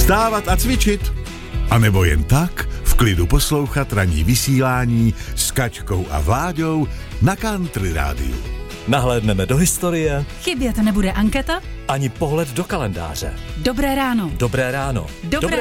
Vstávat a cvičit. A nebo jen tak v klidu poslouchat ranní vysílání s Kačkou a Vláďou na Country rádiu. Nahlédneme do historie. Chybět nebude anketa. Ani pohled do kalendáře. Dobré ráno. Dobré ráno. Dobré